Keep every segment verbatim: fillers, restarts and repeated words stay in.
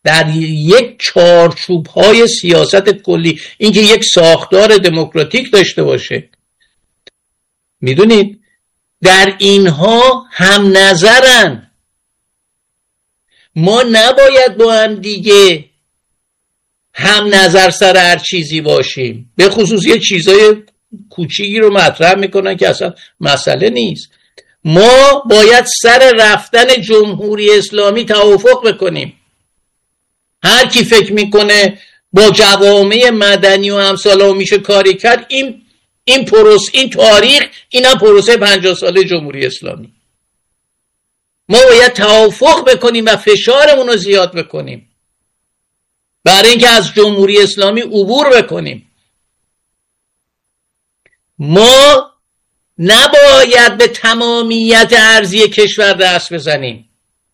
در یک چارچوب های سیاست کلی، اینکه یک ساختار دموکراتیک داشته باشه. میدونید در اینها هم نظرن. ما نباید با هم دیگه هم نظر سر هر چیزی باشیم، به خصوص یه چیزای کوچیکی رو مطرح میکنن که اصلا مسئله نیست. ما باید سر رفتن جمهوری اسلامی توافق بکنیم. هر کی فکر میکنه با جوامع مدنی و امثال میشه کاری کرد، این این پروسه، این تاریخ، اینا پروسه پنجاه ساله جمهوری اسلامی. ما باید توافق بکنیم و فشارمون رو زیاد بکنیم برای اینکه از جمهوری اسلامی عبور بکنیم. ما نباید به تمامیت ارضی کشور دست بزنیم.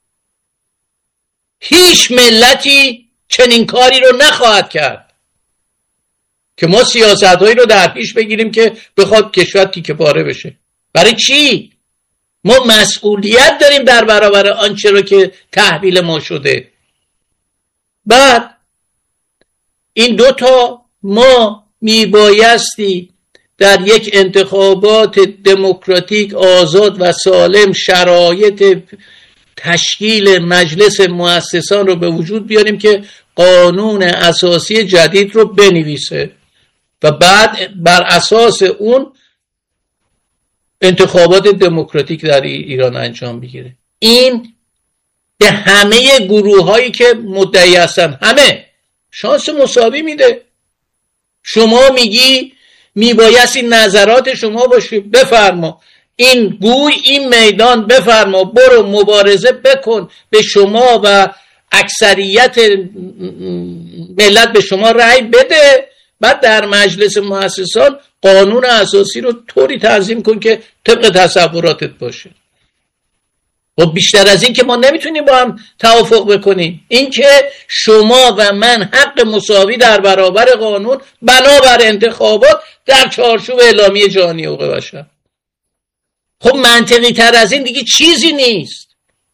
هیچ ملتی چنین کاری رو نخواهد کرد که ما سیاست‌هایی رو در پیش بگیریم که بخواد کشور تیکه پاره بشه. برای چی؟ ما مسئولیت داریم در برابر آنچه رو که تحویل ما شده. بعد این دوتا ما میبایستی در یک انتخابات دموکراتیک آزاد و سالم شرایط تشکیل مجلس مؤسسان رو به وجود بیاریم که قانون اساسی جدید رو بنویسه و بعد بر اساس اون انتخابات دموکراتیک در ایران انجام بگیره. این به همه گروه هایی که مدعی هستن همه شانس مساوی میده. شما میگی میبایستی نظرات شما باشه، بفرما این گوی این میدان، بفرما برو مبارزه بکن، به شما و اکثریت ملت به شما رأی بده، بعد در مجلس مؤسسان قانون اساسی رو طوری تنظیم کن که طبق تصوراتت باشه. و بیشتر از این که ما نمیتونیم با هم توافق بکنیم. این که شما و من حق مساوی در برابر قانون بنابر انتخابات در چارچوب اعلامیه جهانی حقوق بشر. خب منطقی تر از این دیگه چیزی نیست.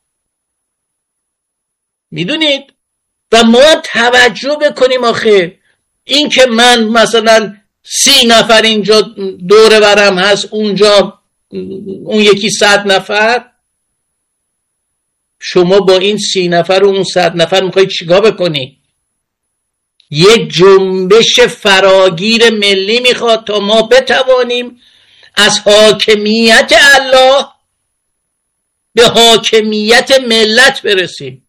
میدونید؟ و ما توجه بکنیم آخه این که من مثلا سی نفر اینجا دوره برم هست، اونجا اون یکی صد نفر، شما با این سی نفر و اون صد نفر میخواید چیکار بکنی؟ یک جنبش فراگیر ملی میخواد تا ما بتوانیم از حاکمیت الله به حاکمیت ملت برسیم.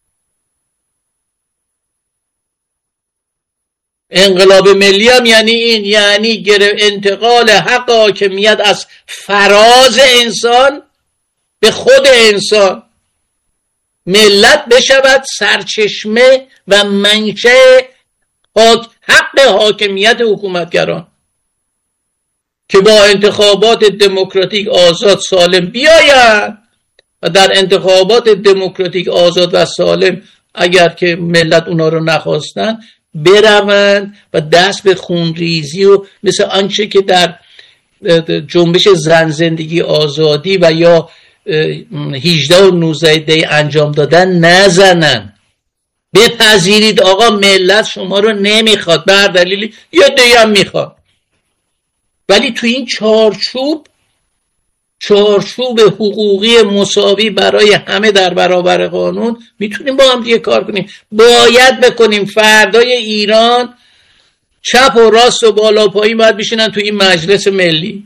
انقلاب ملی هم یعنی این، یعنی انتقال حق حاکمیت از فراز انسان به خود انسان. ملت بشود سرچشمه و منشأ حق حاکمیت حکومتگران که با انتخابات دموکراتیک آزاد سالم بیاید و در انتخابات دموکراتیک آزاد و سالم اگر که ملت اونا رو نخواستن بروند و دست به خونریزی و مثل آنچه که در جنبش زن زندگی آزادی و یا هجده و نوزده دی انجام دادن نزنن. بپذیرید آقا ملت شما رو نمیخواد، بر دلیلی یا دی هم میخواد، ولی تو این چارچوب چارچوب حقوقی مساوی برای همه در برابر قانون میتونیم با هم دیگه کار کنیم. باید بکنیم. فردای ایران چپ و راست و بالا پایین باید بشینن تو این مجلس ملی،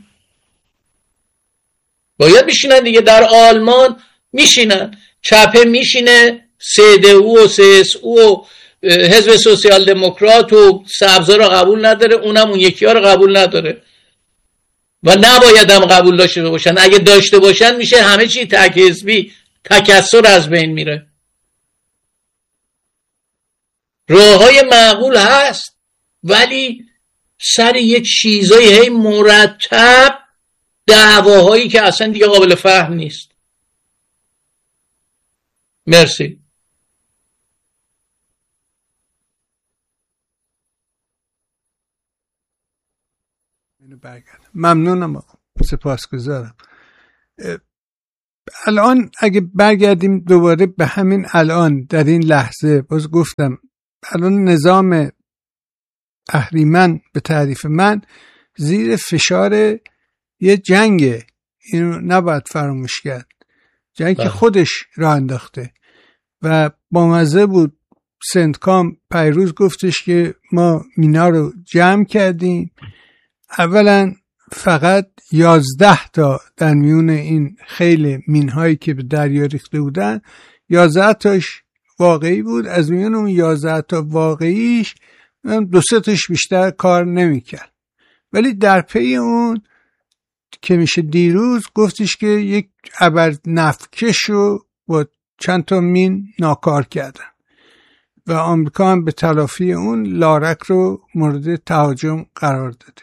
باید بشینن دیگه. در آلمان میشینن، چپه میشینه، سی دی او و سی اس او و حزب سوسیال دموکرات و سبزا رو قبول نداره، اونم اون یکی ها رو قبول نداره و نباید هم قبول داشته باشن. اگه داشته باشن میشه همه چی تک حزبی، تکثر از بین میره. راههای معقول هست ولی سر یه چیزایی هی مرتب دعواهایی که اصلا دیگه قابل فهم نیست. مرسی. ممنونم، سپاسگزارم. الان اگه برگردیم دوباره به همین الان در این لحظه، باز گفتم الان نظام اهریمن به تعریف من زیر فشار یه جنگه، اینو نباید فراموش کرد، جنگ که خودش راه انداخته و بامزه بود. سندکام پیروز گفتش که ما مینا رو جمع کردیم، اولا فقط یازده تا در میون این خیل مینهایی که به دریا ریخته بودن یازده تاش واقعی بود، از میون اون یازده تا واقعیش دو سه تاش بیشتر کار نمیکرد، ولی در پی اون که میشه دیروز گفتش که یک ابر نفکش رو با چند تا مین ناکار کردن و آمریکا هم به تلافی اون لارک رو مورد تهاجم قرار داده.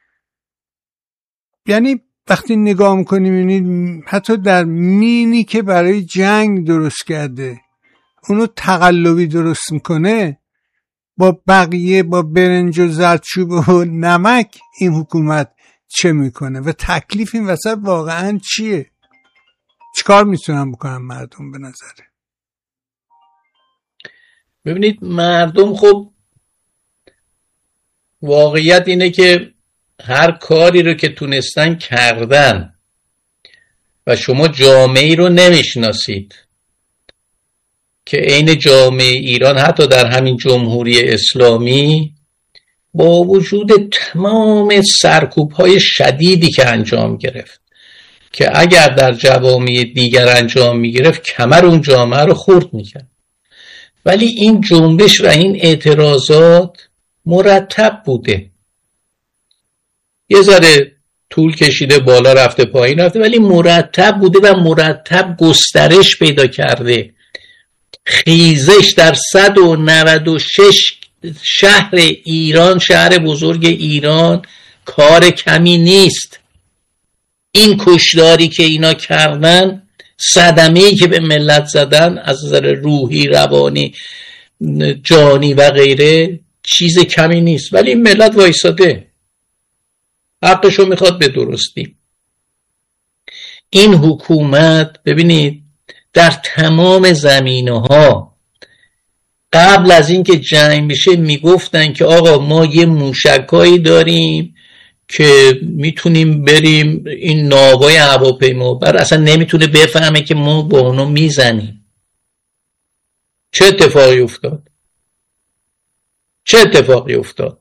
یعنی وقتی نگاه میکنیم میبینید حتی در مینی که برای جنگ درست کرده اونو تقلبی درست میکنه، با بقیه با برنج و زردچوبه و نمک این حکومت چه میکنه و تکلیف این وسط واقعا چیه؟ چیکار میتونن بکنن مردم به نظره؟ ببینید مردم خب واقعیت اینه که هر کاری رو که تونستن کردن و شما جامعه‌ای رو نمیشناسید که عین جامعه ایران حتی در همین جمهوری اسلامی با وجود تمام سرکوب‌های شدیدی که انجام گرفت که اگر در جوامع دیگر انجام می‌گرفت کمر اون جامعه رو خرد می‌کرد، ولی این جنبش و این اعتراضات مرتب بوده، یه ذره طول کشیده بالا رفته پایین رفته ولی مرتب بوده و مرتب گسترش پیدا کرده. خیزش در صد و نود و شش شهر ایران، شهر بزرگ ایران، کار کمی نیست. این کشداری که اینا کردن، صدمه‌ای که به ملت زدن از نظر روحی، روانی، جانی و غیره، چیز کمی نیست، ولی این ملت وایساده حقشو میخواد به درستی. این حکومت ببینید در تمام زمینه‌ها قبل از اینکه جنگ بشه میگفتن که آقا ما یه موشکایی داریم که میتونیم بریم این ناوای هواپیما بر اصلا نمیتونه بفهمه که ما با اونو میزنیم. چه اتفاقی افتاد؟ چه اتفاقی افتاد؟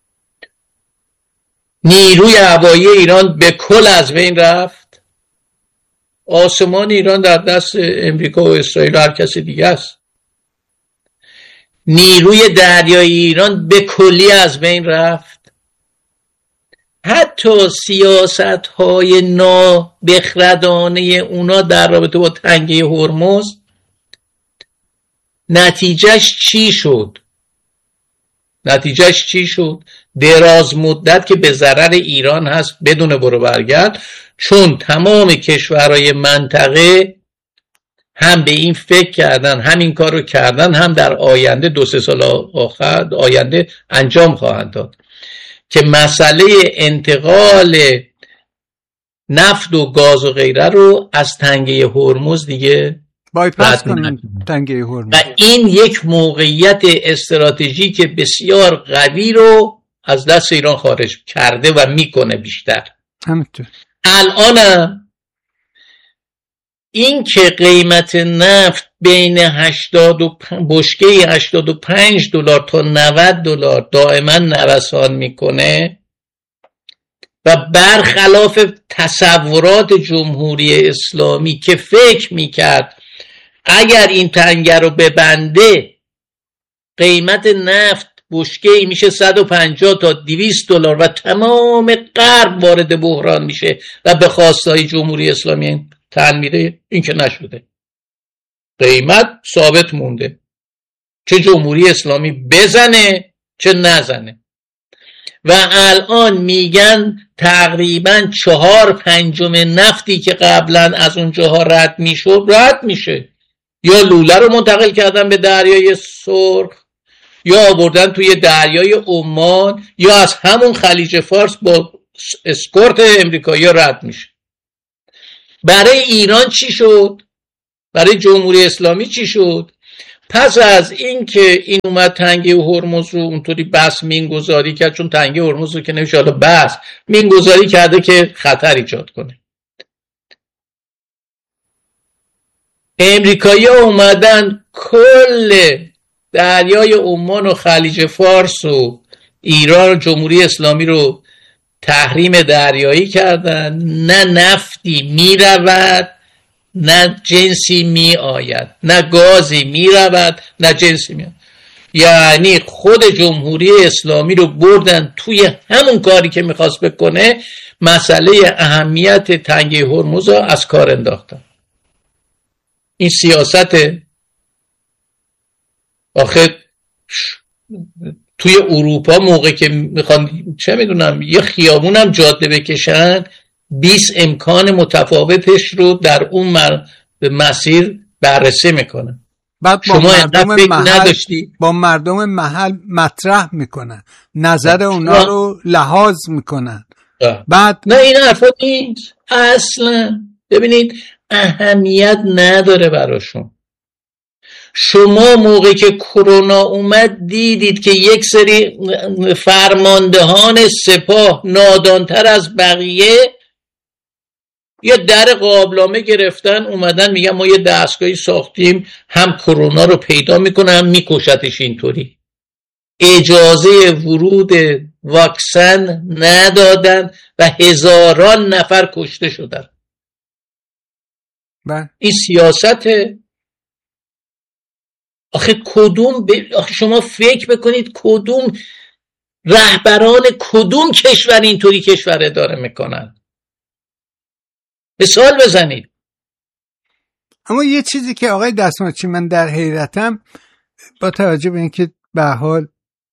نیروی هوایی ایران به کل از بین رفت. آسمان ایران در دست امریکا و اسرائیل و هر کسی دیگه است. نیروی دریایی ایران به کلی از بین رفت. حتی سیاست های نابخردانه اونا در رابطه با تنگه هرمز نتیجهش چی شد؟ نتیجهش چی شد؟ دراز مدت که به ضرر ایران هست بدون برو برگرد، چون تمام کشورهای منطقه هم به این فکر کردن، هم این کار رو کردن، هم در آینده دو سه سال آخر آینده انجام خواهند داد که مسئله انتقال نفت و گاز و غیره رو از تنگه هرمز دیگه بایپاس کنن تنگه هرمز. و این یک موقعیت استراتژیک بسیار قوی رو از دست ایران خارج کرده و میکنه بیشتر. همینطور الان این که قیمت نفت بین هشتاد و بشکه هشتاد و پنج دلار تا نود دلار دائما نوسان میکنه و برخلاف تصورات جمهوری اسلامی که فکر میکرد اگر این تنگه رو ببنده قیمت نفت بشکه میشه صد و پنجاه تا دویست دلار و تمام غرب وارد بحران میشه و به خواستهای جمهوری اسلامی تن میره، این که نشده. قیمت ثابت مونده، چه جمهوری اسلامی بزنه چه نزنه. و الان میگن تقریبا چهار پنجم نفتی که قبلا از اونجاها رد میشد رد میشه، یا لوله رو منتقل کردن به دریای سرخ یا آوردن توی دریای عمان یا از همون خلیج فارس با اسکورت امریکایی رد میشه. برای ایران چی شد؟ برای جمهوری اسلامی چی شد؟ پس از این که این اومد تنگه هرمز رو اونطوری بس مینگذاری کرد، چون تنگه هرمز رو که نمیشه حالا بس مینگذاری کرده که خطر ایجاد کنه. امریکایی ها اومدن کل دریای عمان و خلیج فارس و ایران و جمهوری اسلامی رو تحریم دریایی کردن. نه نفتی می رود نه جنسی می آید، نه گازی می رود نه جنسی می آید. یعنی خود جمهوری اسلامی رو بردن توی همون کاری که میخواست بکنه، مسئله اهمیت تنگه هرمز رو از کار انداختن. این سیاست آخه توی اروپا موقع که میخوان چه میدونم یه خیابون هم جاده بکشن، بیست امکان متفاوتش رو در اون مر... مسیر بررسی میکنن. بعد با شما مردم محل نداشتی؟ با مردم محل مطرح میکنن، نظر اونا رو لحاظ میکنن. بعد نه این حرفا نیست اصلا. ببینید اهمیت نداره براشون. شما موقعی که کرونا اومد دیدید که یک سری فرماندهان سپاه نادانتر از بقیه یه در قابلمه گرفتن اومدن میگن ما یه دستگاهی ساختیم هم کرونا رو پیدا میکنه هم میکشتش. اینطوری اجازه ورود واکسن ندادن و هزاران نفر کشته شدن. بله. این سیاسته. آخه کدوم ب... آخه شما فکر بکنید کدوم رهبران کدوم کشور اینطوری کشور اداره میکنن؟ مثال بزنید. اما یه چیزی که آقای دستماچی من در حیرتم، با توجه به اینکه به حال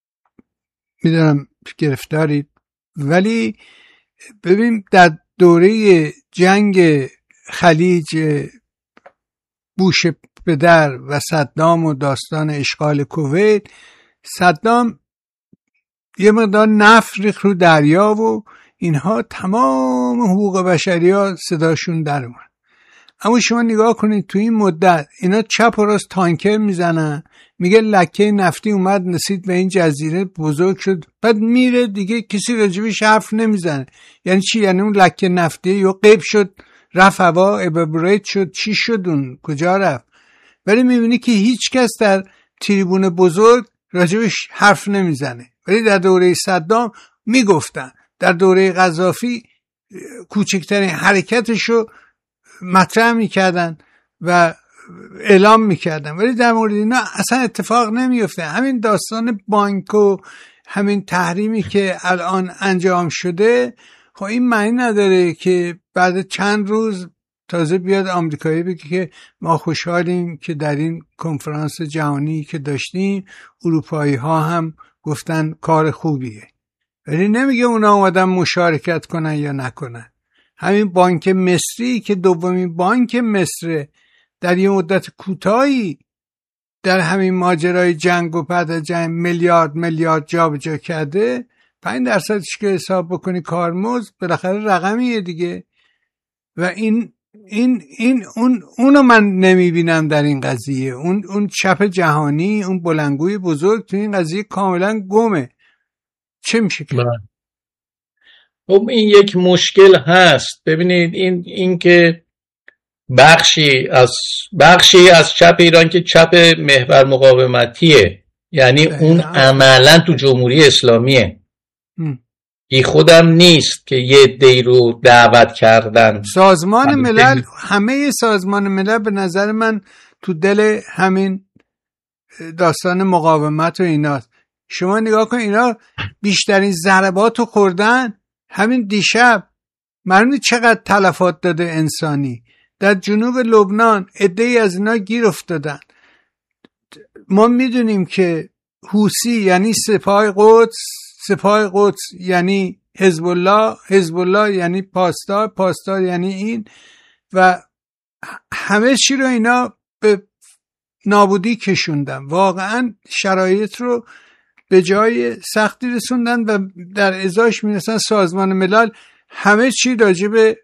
میدونم گرفتارید، ولی ببین در دوره جنگ خلیج بوش پدر و صدام و داستان اشغال کویت، صدام یه مقدار نفت ریخت رو دریا و اینها، تمام حقوق بشری ها صداشون در اومد. اما شما نگاه کنید تو این مدت اینا چپ و راست تانکر میزنن، میگه لکه نفتی اومد نسید به این جزیره بزرگ شد، بعد میره دیگه کسی راجبش حرف نمیزنه. یعنی چی؟ یعنی اون لکه نفتی یا غیب شد رفت هوا اببریت شد، چی شد اون کجا رفت؟ ولی میبینی که هیچ کس در تریبون بزرگ راجبش حرف نمیزنه. ولی در دوره صدام میگفتن، در دوره قذافی کوچکترین حرکتشو مطرح میکردن و اعلام میکردن، ولی در مورد اینا اصلا اتفاق نمیفته. همین داستان بانک و همین تحریمی که الان انجام شده، خب این معنی نداره که بعد چند روز تازه بیاد آمریکایی بگه که ما خوشحالیم که در این کنفرانس جهانی که داشتیم اروپایی ها هم گفتن کار خوبیه، ولی نمیگه اونا اومدن مشارکت کنن یا نکنن. همین بانک مصری که دومین بانک مصر در یه مدت کوتاهی در همین ماجرای جنگ و بعد از جنگ میلیارد میلیارد جابجا کرده، پنج درصدش که حساب بکنی کارمزد بالاخره رقمیه دیگه. و این این این اون اونو من نمیبینم در این قضیه. اون اون چپ جهانی، اون بلنگوی بزرگ تو این قضیه کاملا گمه. چه میشه که؟ خب این یک مشکل هست. ببینید این این که بخشی از بخشی از چپ ایران که چپ محور مقاومتیه، یعنی اون عملا تو جمهوری اسلامیه، این خودم نیست که یه عده‌ای رو دعوت کردن. سازمان ملل، همه سازمان ملل به نظر من تو دل همین داستان مقاومت و ایناست. شما نگاه کن اینا بیشترین ضربات رو خوردن. همین دیشب معلومه چقدر تلفات داده انسانی. در جنوب لبنان عده‌ای از اینا گیر افتادن. ما میدونیم که حوثی یعنی سپاه قدس، سپاه قدس یعنی حزب الله، حزب الله یعنی پاسدار، پاسدار یعنی این، و همه چی رو اینا به نابودی کشوندن. واقعا شرایط رو به جای سختی رسوندن و در ازاش میرسن سازمان ملل همه چی راجع به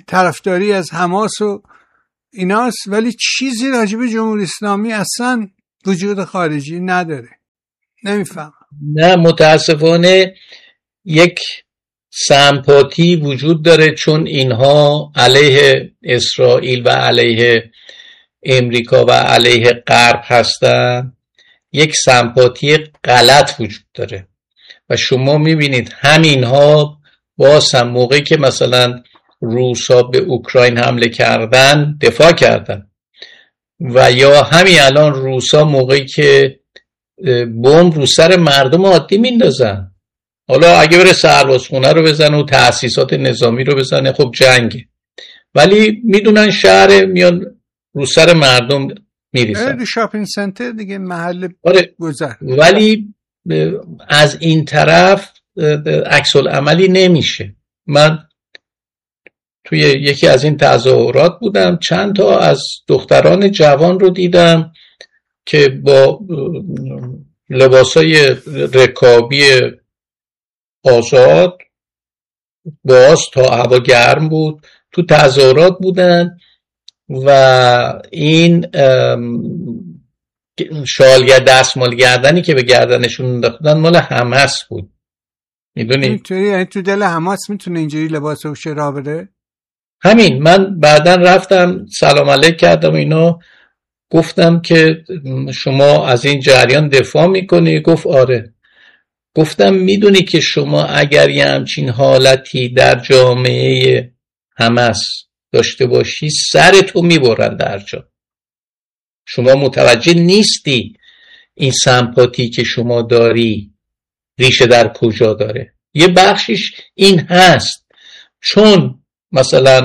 طرفداری از حماس و ایناست، ولی چیزی راجع به جمهوری اسلامی اصلا وجود خارجی نداره. نمیفهم. نه متاسفانه یک سمپاتی وجود داره، چون اینها علیه اسرائیل و علیه امریکا و علیه غرب هستن، یک سمپاتی غلط وجود داره و شما میبینید همینها باز هم موقعی که مثلا روسا به اوکراین حمله کردن دفاع کردن، و یا همین الان روسا موقعی که بمب رو سر مردم عادی میندازن، حالا اگه بره سربازخونه رو بزنه و تأسیسات نظامی رو بزنه خب جنگه، ولی میدونن شهر میان رو سر مردم میریزن. دو شاپینگ سنتر دیگه محل آره. گذر. ولی از این طرف عکس العملی نمیشه. من توی یکی از این تظاهرات بودم، چند تا از دختران جوان رو دیدم که با لباسای رکابی آزاد باز تا هوا گرم بود تو تظاهرات بودن و این شالگر دستمال گردنی که به گردنشون انداختن مال حماس بود. میدونی اینطوری یعنی تو دل حماس میتونه اینجوری لباس و شرا بده؟ همین. من بعدن رفتم سلام علیک کردم اینا، گفتم که شما از این جریان دفاع میکنی؟ گفت آره. گفتم میدونی که شما اگر یه همچین حالتی در جامعه حماس داشته باشی سرتو میبرن در جا. شما متوجه نیستی این سمپاتی که شما داری ریشه در کجا داره. یه بخشش این هست چون مثلا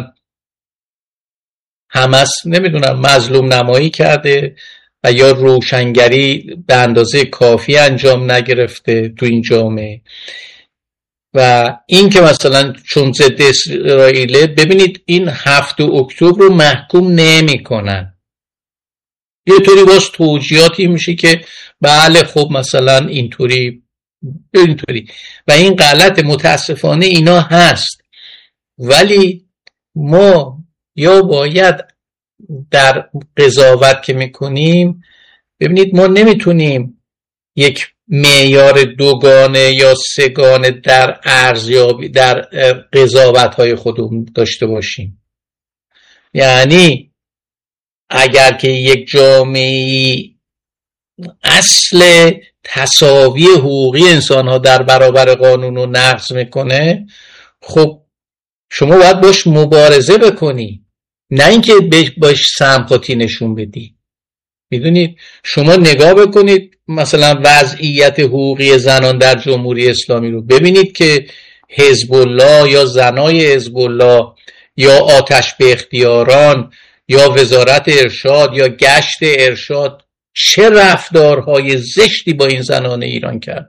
حماس نمیدونم مظلوم نمایی کرده و یا روشنگری به اندازه کافی انجام نگرفته تو این جامعه، و این که مثلا چون ضد اسرائیل، ببینید این هفت اکتبر رو محکوم نمی کنن، یه طوری باز توجیهاتی میشه که بله خب مثلا اینطوری اینطوری و این غلط. متاسفانه اینا هست، ولی ما یا باید در قضاوت که میکنیم، ببینید ما نمیتونیم یک معیار دوگانه یا سگانه در ارزیابی در قضاوت‌های خودمون داشته باشیم. یعنی اگر که یک جامعه اصل تساوی حقوقی انسان‌ها در برابر قانون رو نقض میکنه، خب شما باید باش مبارزه بکنی، نه اینکه باش سمپاتی نشون بدی. میدونید شما نگاه بکنید مثلا وضعیت حقوقی زنان در جمهوری اسلامی رو، ببینید که حزب الله یا زنای حزب الله یا آتش به اختیاران یا وزارت ارشاد یا گشت ارشاد چه رفتارهای زشتی با این زنان ایران کرد.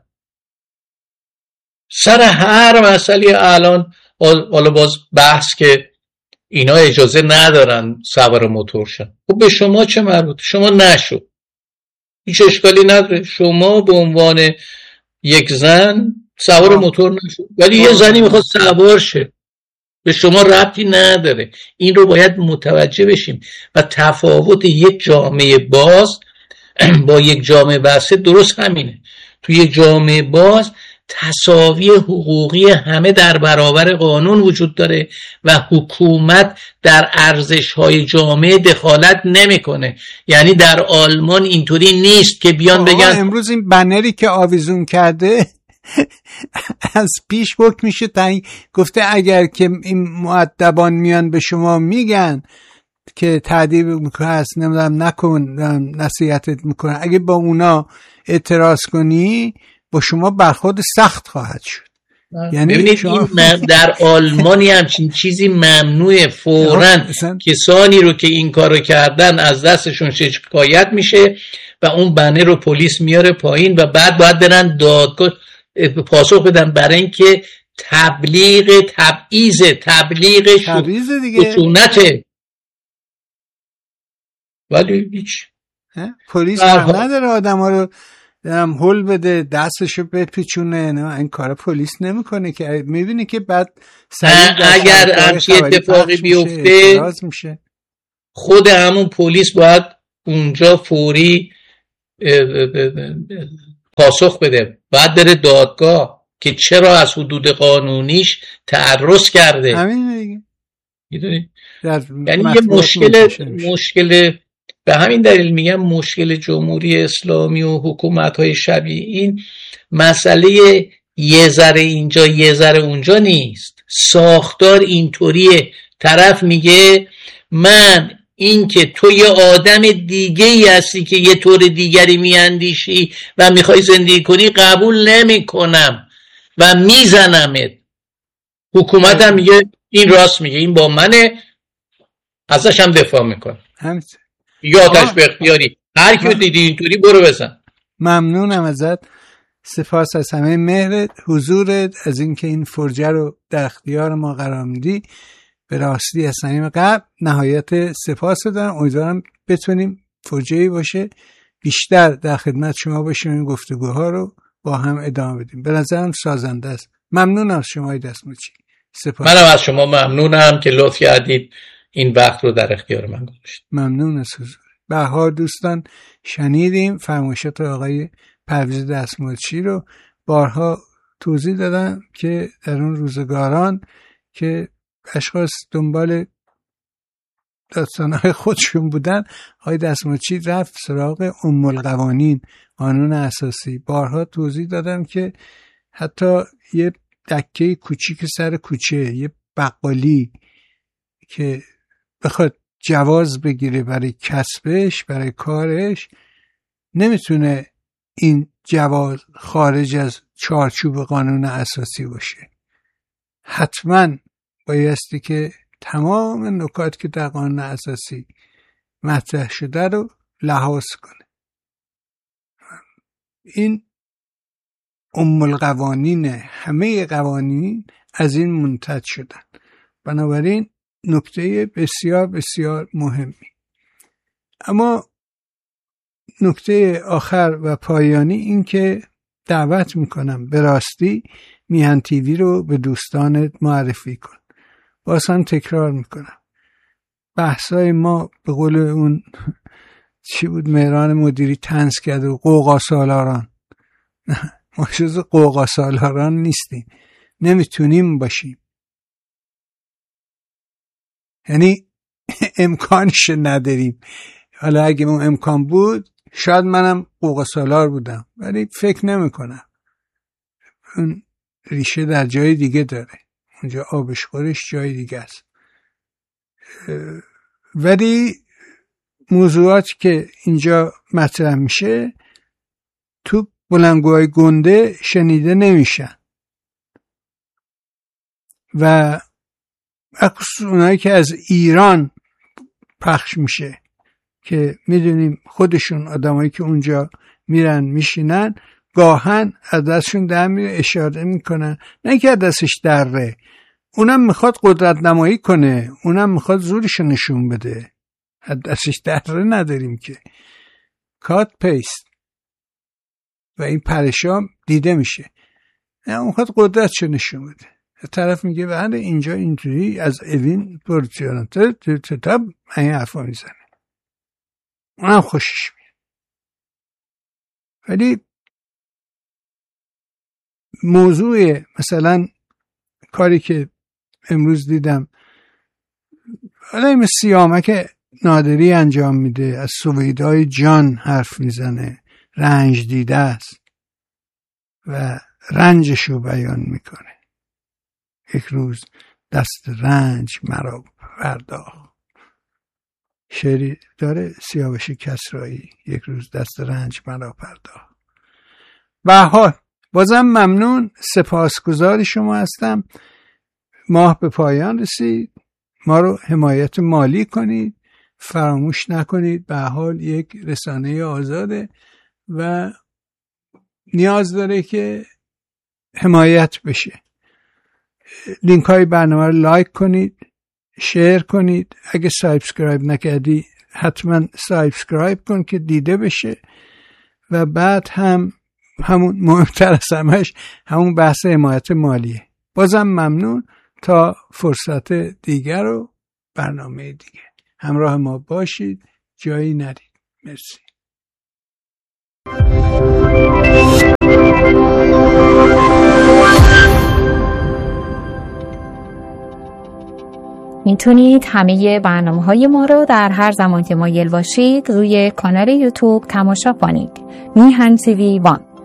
سر هر مسئله الان حالا باز بحث که اینا اجازه ندارن سوار موتور شن، خب به شما چه مربوطه؟ شما نشو، هیچ اشکالی نداره، شما به عنوان یک زن سوار موتور نشو، ولی یه زنی میخواد سوار شه، به شما ربطی نداره. این رو باید متوجه بشیم و تفاوت یک جامعه باز با یک جامعه بسته درست همینه. توی جامعه باز تساوی حقوقی همه در برابر قانون وجود داره و حکومت در ارزش‌های جامعه دخالت نمیکنه. یعنی در آلمان اینطوری نیست که بیان بگن امروز این بنری که آویزون کرده از پیش بک میشه تا گفته اگر که این مؤدبان میان به شما میگن که تعدیب میکنه هست نمیدونم نکن نصیحتت میکنه، اگه با اونا اعتراض کنی با شما برخورد سخت خواهد شد. یعنی ببینید شما... این در آلمانی همچین چیزی ممنوعه، فوراً کسانی رو که این کارو کردن از دستشون شکایت میشه و اون بنر رو پلیس میاره پایین و بعد باید برن دادگاه پاسخ بدن برای اینکه تبلیغ تبعیض تبلیغ خشونته. ولی هیچ پلیس حق نداره آدم‌ها رو هم هول بده دستشو بپیچونه، نه این کار پلیس نمیکنه که میبینی که بعد اگر همچی اتفاقی بیفته خود همون پلیس باید اونجا فوری پاسخ بده، باید بره دادگاه که چرا از حدود قانونیش تعرض کرده. همین میدونی؟ یعنی یه مشکل مشکل به همین دلیل میگم مشکل جمهوری اسلامی و حکومت‌های شبیه این مسئله یه ذره اینجا یه ذره اونجا نیست. ساختار اینطوریه. طرف میگه من این که تو یه آدم دیگه ای هستی که یه طور دیگری میاندیشی و میخوای زندگی کنی قبول نمی کنم و میزنمت. حکومت هم میگه این راست میگه، این با منه، ازش هم دفاع میکنه. یا آتش به اختیاری هر کیو دیدی اینطوری برو بزن. ممنونم ازت، سپاس از همه مهرت، حضورت، از اینکه این فرجه رو در اختیار ما قرار میدی. به راستی از صمیم قلب نهایت سپاس دارم. امیدوارم بتونیم فرجه‌ای باشه بیشتر در خدمت شما باشیم، این گفتگوها رو با هم ادامه بدیم. به نظرم سازنده است. ممنونم از شما دستموچی. سپاس. منم از شما ممنونم که لطف کردید این وقت رو در اختیار من گذاشتید. ممنون از حضور. به هر حال دوستان شنیدیم فرمایشات آقای پرویز دستموچی رو، بارها توضیح دادم که در اون روزگاران که اشخاص دنبال داستانهای خودشون بودن، آقای دستموچی رفت سراغ ام القوانین، قانون اساسی. بارها توضیح دادم که حتی یه دکه کوچیک سر کوچه، یه بقالی که بخواد جواز بگیره برای کسبش، برای کارش، نمیتونه این جواز خارج از چارچوب قانون اساسی باشه. حتما بایستی که تمام نکات که در قانون اساسی مطرح شده رو لحاظ کنه. این ام القوانین، همه قوانین از این منتج شدن. بنابراین نکته بسیار بسیار مهمی. اما نکته آخر و پایانی این که دعوت میکنم به راستی میهن تیوی رو به دوستانت معرفی کن. باز هم تکرار میکنم، بحثای ما به قول اون چی بود مهران مدیری طنز کرده، قوقا سالاران. ما جز قوقا سالاران نیستیم، نمیتونیم باشیم. یعنی امکانش نداریم. حالا اگه اون امکان بود شاید منم قوقا سالار بودم، ولی فکر نمی کنم. اون ریشه در جای دیگه داره، اونجا آبش خورش جای دیگه است. ولی موضوعاتی که اینجا مطرح میشه تو بلندگوهای گنده شنیده نمیشن و خصوص اونایی که از ایران پخش میشه که میدونیم خودشون آدمایی که اونجا میرن میشینن گاهن از دستشون در میره، اشاره میکنن، نه که از دستش دره، اونم میخواد قدرت نمایی کنه، اونم میخواد زورشو نشون بده. از دستش دره نداریم که، کات پیست و این پرشام دیده میشه. نه اون میخواد قدرتشو نشون بده. طرف میگه بله اینجا اینجوری از اوین پورتیانته تتاب این حرفا میزنه، اونم خوشش میاد. ولی موضوع مثلا کاری که امروز دیدم، حالا این سیامک نادری انجام میده، از سویدای جان حرف میزنه، رنج دیده است و رنجشو بیان میکنه. یک روز دست رنج مرا پرداخت. شعری داره سیاوش کسرایی، یک روز دست رنج مرا پرداخت. به هر حال بازم ممنون، سپاسگزار شما هستم. ماه به پایان رسید، ما رو حمایت مالی کنید، فراموش نکنید. به هر حال یک رسانه آزاده و نیاز داره که حمایت بشه. لینک های برنامه رو لایک کنید، شیر کنید. اگه سابسکرایب نکردی حتما سابسکرایب کن که دیده بشه. و بعد هم همون مهمتر از همش همون بحث حمایت مالیه. بازم ممنون، تا فرصت دیگر و برنامه دیگه همراه ما باشید، جایی نرید. مرسی. میتونید همه برنامه‌های ما رو در هر زمان که مایل باشید روی کانال یوتیوب تماشا کنید. میهن تیوی وان.